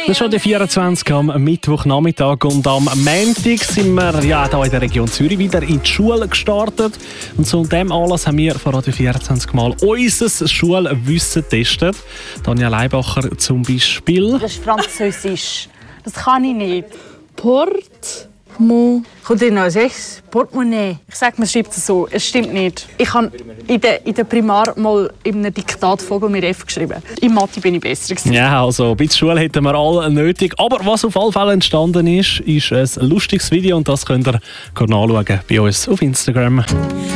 Das ist schon der 24 am Mittwochnachmittag und am Montag sind wir hier in der Region Zürich wieder in die Schule gestartet. Und zu diesem Anlass haben wir vor Radio 24 mal unser Schulwissen getestet. Tanja Leibacher zum Beispiel. Das ist Französisch. Das kann ich nicht. Kommt ihr noch ein 6? Portemonnaie. Ich sage, man schreibt es so. Es stimmt nicht. Ich habe in der Primar mal in einem Diktat Vogel mit F geschrieben. In Mathe bin ich besser gewesen. Ja, also ein bisschen Schule hätten wir alle nötig. Aber was auf alle Fälle entstanden ist ein lustiges Video und das könnt ihr nachschauen bei uns auf Instagram.